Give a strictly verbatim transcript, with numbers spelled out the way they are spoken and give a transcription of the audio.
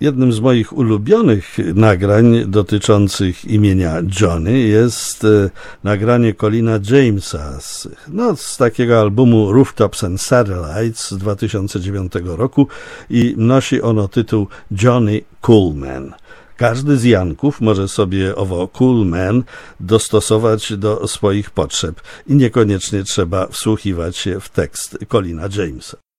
Jednym z moich ulubionych nagrań dotyczących imienia Johnny jest nagranie Collina Jamesa z, no, z takiego albumu Rooftops and Satellites z dwa tysiące dziewiątego roku i nosi ono tytuł Johnny Coolman. Każdy z Janków może sobie owo Coolman dostosować do swoich potrzeb i niekoniecznie trzeba wsłuchiwać się w tekst Collina Jamesa.